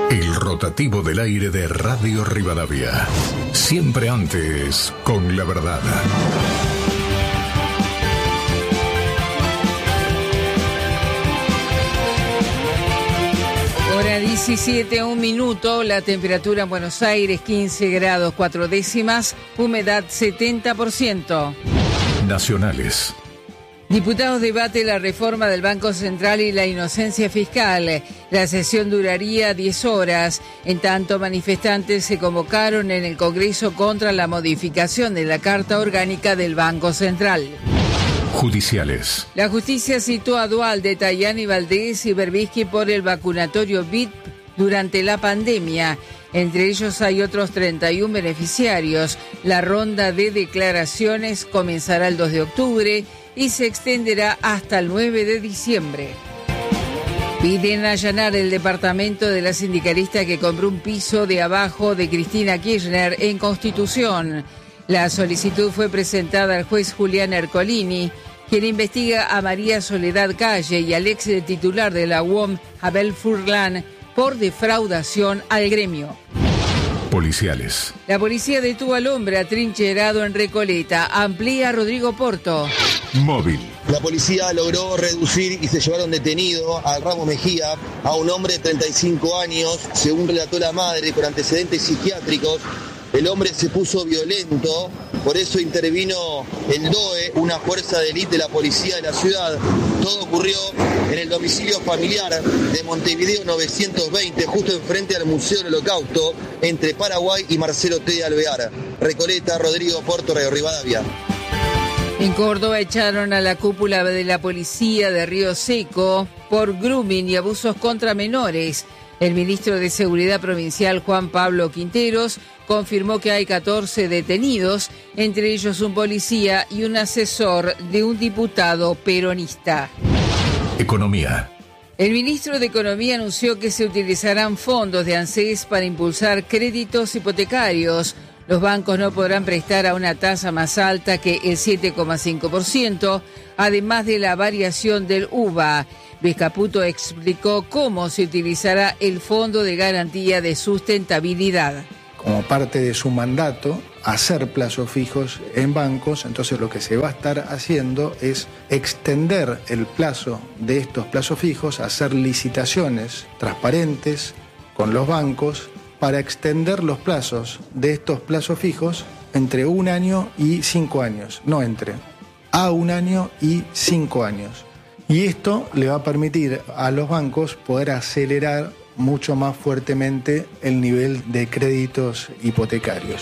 El rotativo del aire de Radio Rivadavia. Siempre antes, con la verdad. Hora 17, 1 minuto, la temperatura en Buenos Aires 15 grados 4 décimas, humedad 70%. Nacionales. Diputados debate la reforma del Banco Central y la inocencia fiscal. La sesión duraría 10 horas. En tanto, manifestantes se convocaron en el Congreso contra la modificación de la Carta Orgánica del Banco Central. Judiciales. La justicia citó a Duhalde, Tajani, Valdés y Berbisky por el vacunatorio VIP durante la pandemia. Entre ellos hay otros 31 beneficiarios. La ronda de declaraciones comenzará el 2 de octubre y se extenderá hasta el 9 de diciembre. Piden allanar el departamento de la sindicalista que compró un piso de abajo de Cristina Kirchner en Constitución. La solicitud fue presentada al juez Julián Ercolini, quien investiga a María Soledad Calle y al ex titular de la UOM, Abel Furlan, por defraudación al gremio. Policiales. La policía detuvo al hombre atrincherado en Recoleta. Amplía Rodrigo Porto. Móvil. La policía logró reducir y se llevaron detenido al Ramos Mejía, a un hombre de 35 años, según relató la madre, con antecedentes psiquiátricos. El hombre se puso violento, por eso intervino el DOE, una fuerza de élite de la policía de la ciudad. Todo ocurrió en el domicilio familiar de Montevideo 920, justo enfrente al Museo del Holocausto, entre Paraguay y Marcelo T. de Alvear. Recoleta, Rodrigo Porto, Radio Rivadavia. En Córdoba echaron a la cúpula de la policía de Río Seco por grooming y abusos contra menores. El ministro de Seguridad Provincial, Juan Pablo Quinteros, confirmó que hay 14 detenidos, entre ellos un policía y un asesor de un diputado peronista. Economía. El ministro de Economía anunció que se utilizarán fondos de ANSES para impulsar créditos hipotecarios. Los bancos no podrán prestar a una tasa más alta que el 7,5%, además de la variación del UVA. Luis Caputo explicó cómo se utilizará el Fondo de Garantía de Sustentabilidad. Como parte de su mandato, hacer plazos fijos en bancos, entonces lo que se va a estar haciendo es extender el plazo de estos plazos fijos, hacer licitaciones transparentes con los bancos para extender los plazos de estos plazos fijos entre 1 año y 5 años, no entre a 1 año y 5 años. Y esto le va a permitir a los bancos poder acelerar mucho más fuertemente el nivel de créditos hipotecarios.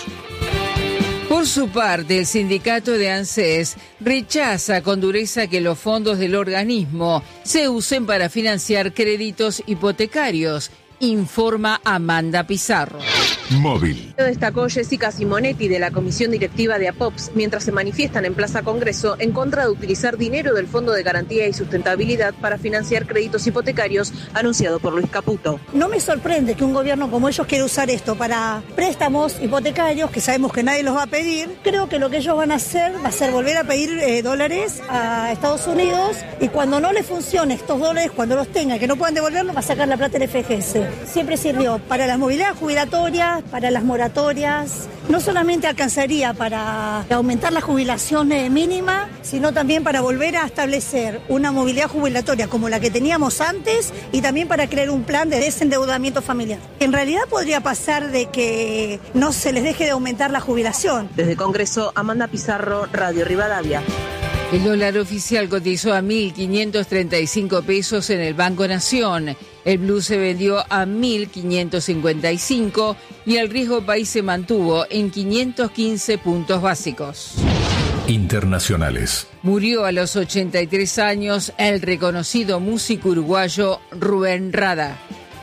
Por su parte, el sindicato de ANSES rechaza con dureza que los fondos del organismo se usen para financiar créditos hipotecarios, informa Amanda Pizarro. Móvil. Destacó Jessica Simonetti de la Comisión Directiva de APOPS mientras se manifiestan en Plaza Congreso en contra de utilizar dinero del Fondo de Garantía y Sustentabilidad para financiar créditos hipotecarios anunciado por Luis Caputo. No me sorprende que un gobierno como ellos quiera usar esto para préstamos hipotecarios, que sabemos que nadie los va a pedir. Creo que lo que ellos van a hacer va a ser volver a pedir dólares a Estados Unidos, y cuando no les funcione estos dólares, cuando los tengan, que no puedan devolverlos, va a sacar la plata del FGS. Siempre sirvió para las movilidades jubilatorias, para las moratorias. No solamente alcanzaría para aumentar la jubilación mínima, sino también para volver a establecer una movilidad jubilatoria como la que teníamos antes, y también para crear un plan de desendeudamiento familiar. En realidad podría pasar de que no se les deje de aumentar la jubilación. Desde Congreso, Amanda Pizarro, Radio Rivadavia. El dólar oficial cotizó a 1.535 pesos en el Banco Nación. El blue se vendió a 1.555 y el riesgo país se mantuvo en 515 puntos básicos. Internacionales. Murió a los 83 años el reconocido músico uruguayo Rubén Rada.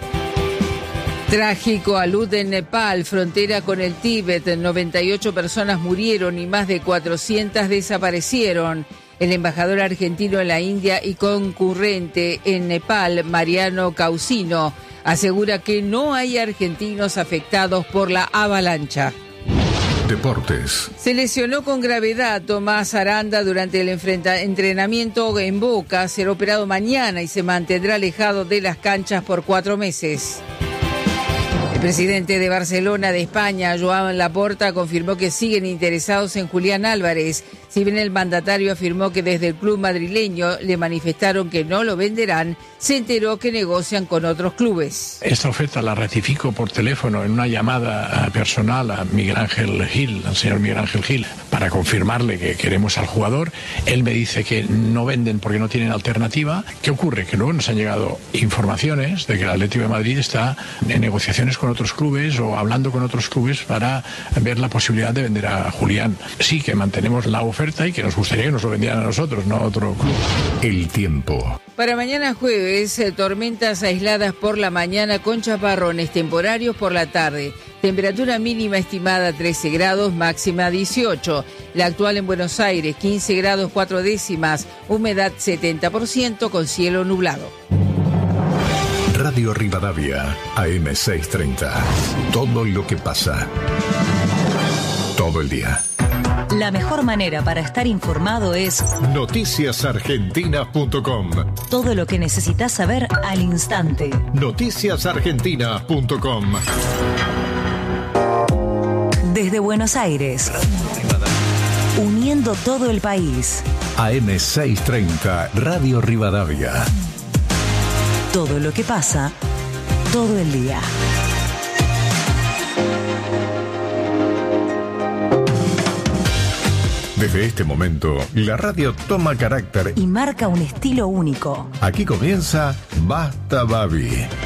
Trágico alud en Nepal, frontera con el Tíbet. 98 personas murieron y más de 400 desaparecieron. El embajador argentino en la India y concurrente en Nepal, Mariano Causino, asegura que no hay argentinos afectados por la avalancha. Deportes. Se lesionó con gravedad Tomás Aranda durante el entrenamiento en Boca. Será operado mañana y se mantendrá alejado de las canchas por 4 meses. presidente de Barcelona de España, Joan Laporta, confirmó que siguen interesados en Julián Álvarez. Si bien el mandatario afirmó que desde el club madrileño le manifestaron que no lo venderán, se enteró que negocian con otros clubes. Esta oferta la ratifico por teléfono en una llamada personal a Miguel Ángel Gil, al señor Miguel Ángel Gil, para confirmarle que queremos al jugador. Él me dice que no venden porque no tienen alternativa. ¿Qué ocurre? Que luego nos han llegado informaciones de que el Atlético de Madrid está en negociaciones con otros clubes o hablando con otros clubes para ver la posibilidad de vender a Julián. Sí que mantenemos la oferta y que nos gustaría que nos lo vendieran a nosotros, no a otro club. El tiempo. Para mañana jueves, tormentas aisladas por la mañana con chaparrones temporarios por la tarde. Temperatura mínima estimada 13 grados, máxima 18. La actual en Buenos Aires, 15 grados 4 décimas, humedad 70% con cielo nublado. Radio Rivadavia, AM 630. Todo lo que pasa. Todo el día. La mejor manera para estar informado es noticiasargentina.com. Todo lo que necesitas saber al instante. Noticiasargentina.com. Desde Buenos Aires, uniendo todo el país. AM 630, Radio Rivadavia. Todo lo que pasa, todo el día. Desde este momento, la radio toma carácter y marca un estilo único. Aquí comienza Basta Babi.